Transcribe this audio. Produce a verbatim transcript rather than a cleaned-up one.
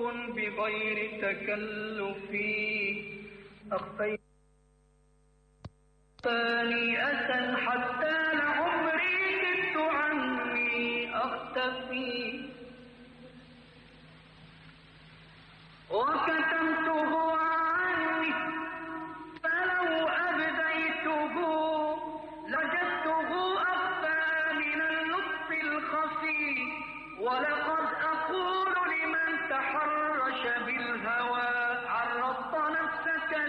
بغير تكلف أخفيت ثانية حتى لعمري كدت عني أختفي وكتمته عني فلو أبديته لجدته أخفى من اللطف الخفي ولو